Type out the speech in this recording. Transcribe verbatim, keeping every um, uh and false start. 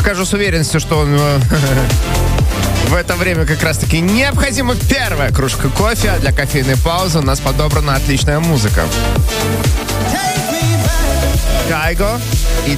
скажу с уверенностью, что он в это время как раз-таки необходима первая кружка кофе, а для кофейной паузы у нас подобрана отличная музыка. Кайго и